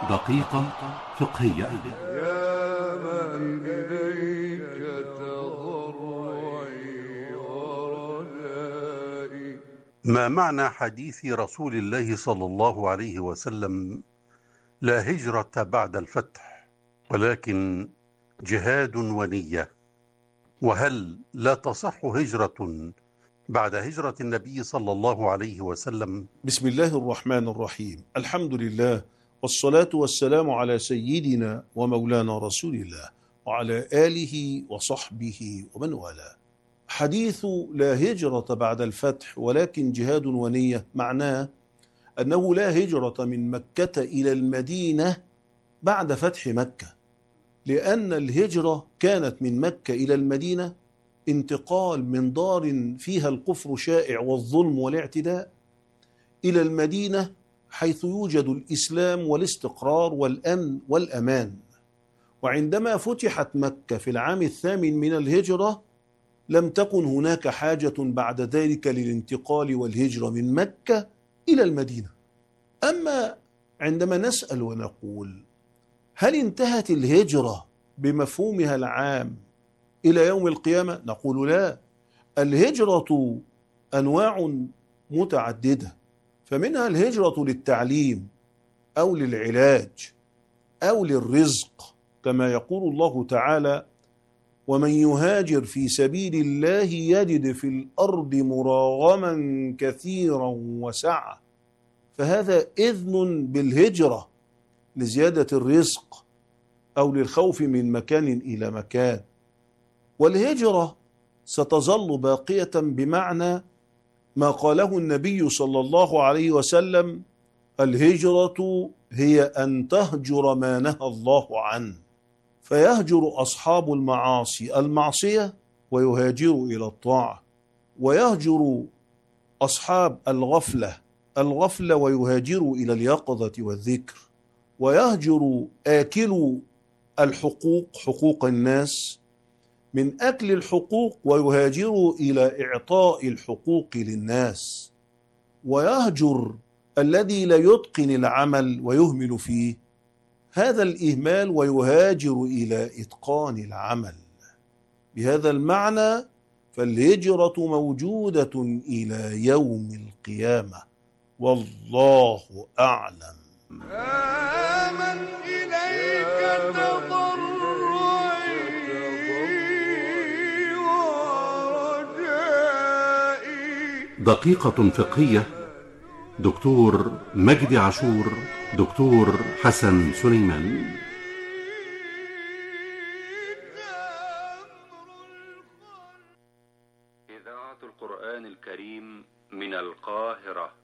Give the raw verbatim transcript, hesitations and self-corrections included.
دقيقة فقهية. يا من إليك تضرعي ورجائي. ما معنى حديث رسول الله صلى الله عليه وسلم: لا هجرة بعد الفتح ولكن جهاد ونية؟ وهل لا تصح هجرة بعد هجرة النبي صلى الله عليه وسلم؟ بسم الله الرحمن الرحيم. الحمد لله، والصلاة والسلام على سيدنا ومولانا رسول الله وعلى آله وصحبه ومن والاه. حديث لا هجرة بعد الفتح ولكن جهاد ونية معناه أنه لا هجرة من مكة إلى المدينة بعد فتح مكة، لأن الهجرة كانت من مكة إلى المدينة انتقال من دار فيها الكفر شائع والظلم والاعتداء إلى المدينة حيث يوجد الإسلام والاستقرار والأمن والأمان. وعندما فتحت مكة في العام الثامن من الهجرة لم تكن هناك حاجة بعد ذلك للانتقال والهجرة من مكة إلى المدينة. أما عندما نسأل ونقول هل انتهت الهجرة بمفهومها العام إلى يوم القيامة؟ نقول لا، الهجرة أنواع متعددة، فمنها الهجرة للتعليم أو للعلاج أو للرزق، كما يقول الله تعالى: ومن يهاجر في سبيل الله يجد في الأرض مراغما كثيرا وسعة، فهذا إذن بالهجرة لزيادة الرزق أو للخوف من مكان إلى مكان. والهجرة ستظل باقية بمعنى ما قاله النبي صلى الله عليه وسلم: الهجرة هي أن تهجر ما نهى الله عنه، فيهجر أصحاب المعاصي المعصية ويهاجروا إلى الطاعة، ويهجر أصحاب الغفلة الغفلة ويهاجروا إلى اليقظة والذكر، ويهجر آكلوا الحقوق حقوق الناس من أكل الحقوق ويهاجروا إلى إعطاء الحقوق للناس، ويهجر الذي لا يتقن العمل ويهمل فيه هذا الإهمال ويهاجر إلى إتقان العمل. بهذا المعنى فالهجرة موجودة إلى يوم القيامة، والله أعلم. يا من إليك تضرعي ورجائي. دقيقة فقهية. دكتور مجدي عاشور، دكتور حسن سليمان. إذاعة القرآن الكريم من القاهرة.